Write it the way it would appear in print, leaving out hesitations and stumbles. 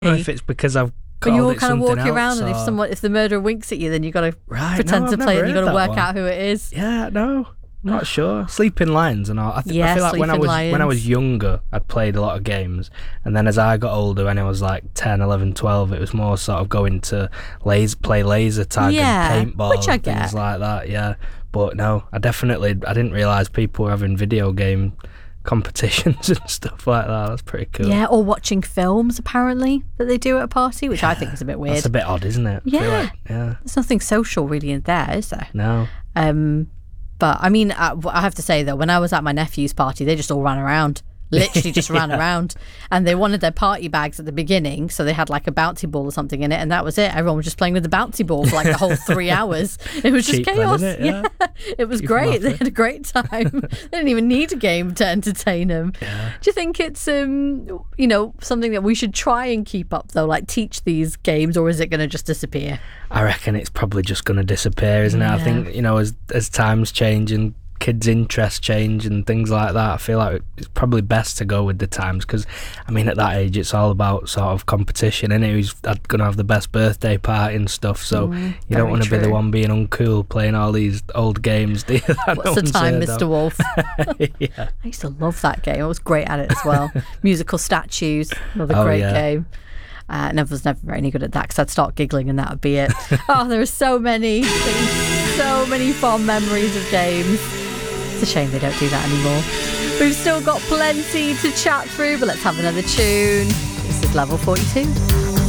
don't know if it's because I've But called you all it kind of something walk around, else, and if the murderer winks at you, then you got to Right, pretend no, to I've play it. never You got to heard that work one. out who it is. Yeah, no, I'm not sure. Sleeping Lions and all. I feel like when I Sleeping was younger, I'd played a lot of games, and then as I got older, when I was like 10, 11, 12, it was more sort of going to play laser tag and paintball which I and get. things like that. Yeah, but no, I didn't realise people were having video game competitions and stuff like that. That's pretty cool. Yeah, or watching films apparently that they do at a party, which I think is a bit weird. That's a bit odd, isn't it? Yeah. Yeah. There's nothing social really in there, is there? No. But I mean, I have to say though, when I was at my nephew's party, they just all ran around. Literally just ran around, and they wanted their party bags at the beginning, so they had like a bouncy ball or something in it, and that was it. Everyone was just playing with the bouncy ball for like the whole 3 hours. It was just Cheap chaos. then, isn't it? Yeah. It was great. They had a great time. They didn't even need a game to entertain them. Yeah. Do you think it's something that we should try and keep up though, like teach these games, or is it going to just disappear? I reckon it's probably just going to disappear, isn't it? I think, as times change and kids' interests change and things like that, I feel like it's probably best to go with the times, because I mean at that age it's all about sort of competition, and who's going to have the best birthday party and stuff, so you don't want to be the one being uncool playing all these old games, do you? What's the time, Mr. Wolf? Yeah. I used to love that game. I was great at it as well. Musical statues, another great game. I was never any good at that because I'd start giggling and that would be it. Oh, there are so many fond memories of games. It's a shame they don't do that anymore. We've still got plenty to chat through, but let's have another tune. This is Level 42.